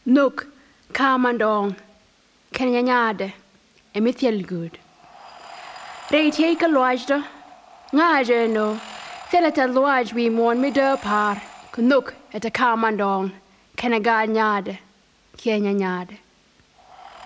Nuk, Kamandong, Kenyanyade, Emithiel good. Rate take a lodge, Naja no, Theleta lodge we mourn me der par, Nook at a Kamandong, Kenaganyade, Kenyanyade.